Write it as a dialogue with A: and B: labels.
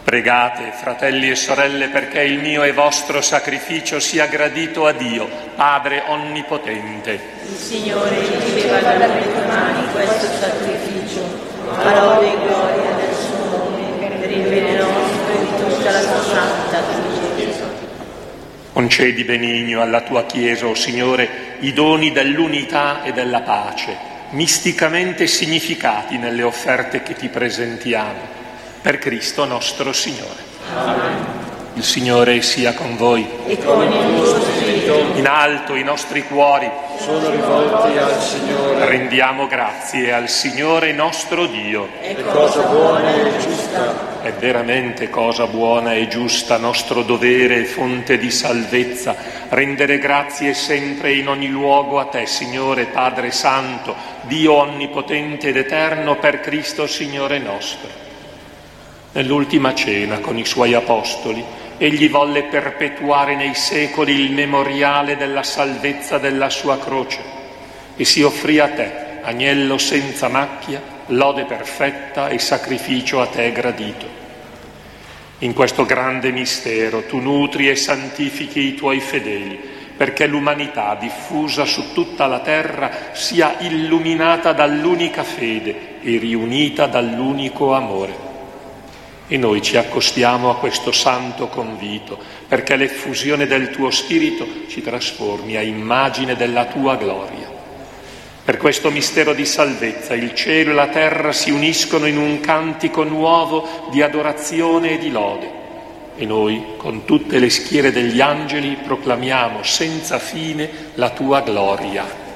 A: Pregate, fratelli e sorelle, perché il mio e vostro sacrificio sia gradito a Dio, Padre Onnipotente.
B: Il Signore riceveva dalle tue mani questo sacrificio, a lode e gloria del suo nome, per il bene nostro e di tutta la sua santa Chiesa.
A: Concedi benigno alla tua Chiesa, o Signore, i doni dell'unità e della pace, misticamente significati nelle offerte che ti presentiamo. Per Cristo nostro Signore.
B: Amen.
A: Il Signore sia con voi.
B: E con il tuo spirito.
A: In alto i nostri cuori
C: sono rivolti al Signore.
A: Rendiamo grazie al Signore nostro Dio.
B: È cosa buona e giusta.
A: È veramente cosa buona e giusta, nostro dovere e fonte di salvezza, rendere grazie sempre e in ogni luogo a te, Signore Padre Santo, Dio onnipotente ed eterno, per Cristo Signore nostro. Nell'ultima cena con i suoi apostoli, egli volle perpetuare nei secoli il memoriale della salvezza della sua croce e si offrì a te, agnello senza macchia, lode perfetta e sacrificio a te gradito. In questo grande mistero tu nutri e santifichi i tuoi fedeli, perché l'umanità diffusa su tutta la terra sia illuminata dall'unica fede e riunita dall'unico amore. E noi ci accostiamo a questo santo convito, perché l'effusione del tuo Spirito ci trasformi a immagine della tua gloria. Per questo mistero di salvezza il cielo e la terra si uniscono in un cantico nuovo di adorazione e di lode. E noi, con tutte le schiere degli angeli, proclamiamo senza fine la tua gloria.